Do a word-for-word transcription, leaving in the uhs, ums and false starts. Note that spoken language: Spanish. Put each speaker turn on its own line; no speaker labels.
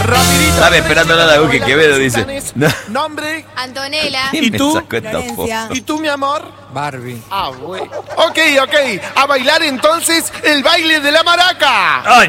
Rapidito.
Estaba esperando nada,
Hola,
que Quevedo dice.
Capitanes.
No.
Nombre.
Antonella.
¿Quién
¿Y
me
tú?
sacó esta
Florencia.
foto?
¿Y tú, mi amor?
Barbie.
Ah, bueno. Ok, ok. A bailar entonces el baile de la maraca.
¡Ay!